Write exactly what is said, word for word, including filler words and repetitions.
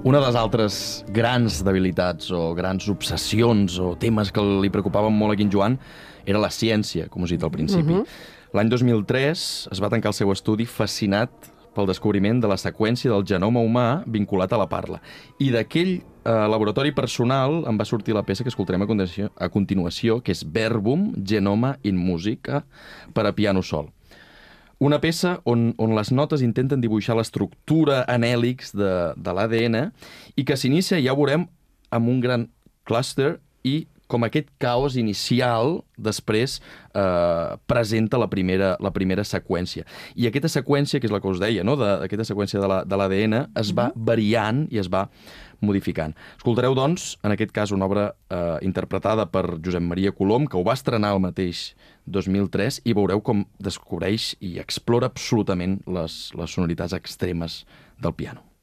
Una de les altres grans debilitats o grans obsessions o temes que li preocupaven molt a Quim Joan era la ciència, com us he dit al principi. Uh-huh. L'any dos mil tres es va tancar el seu estudi fascinat pel descobriment de la seqüència del genoma humà vinculat a la parla. I d'aquell eh, laboratori personal en va sortir la peça que escoltarem a continuació, a continuació que és Verbum Genoma in Musica per a piano sol. Una peça on, on les notes intenten dibuixar l'estructura en hèlix de, de l'A D N i que s'inicia, ja ho veurem, amb un gran clúster i com aquest caos inicial després eh, presenta la primera, la primera seqüència. I aquesta seqüència, que és la que us deia, no? de, aquesta seqüència de l'A D N, es va variant i es va modificant. Escoltareu, doncs, en aquest cas, una obra eh, interpretada per Josep Maria Colom, que ho va estrenar el mateix dos mil tres, i veureu com descobreix i explora absolutament les, les sonoritats extremes del piano.